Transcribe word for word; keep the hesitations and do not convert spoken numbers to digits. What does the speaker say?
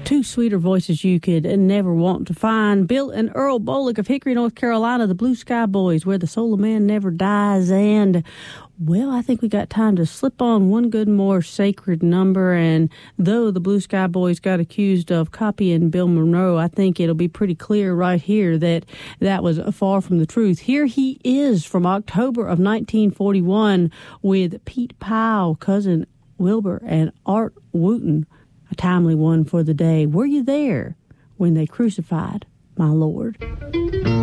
Two sweeter voices you could never want to find. Bill and Earl Bolick of Hickory, North Carolina, the Blue Sky Boys, where the soul of man never dies. And, well, I think we got time to slip on one good more sacred number. And though the Blue Sky Boys got accused of copying Bill Monroe, I think it'll be pretty clear right here that that was far from the truth. Here he is from October of nineteen forty-one with Pete Powell, Cousin Wilbur, and Art Wooten. A timely one for the day. Were you there when they crucified my Lord?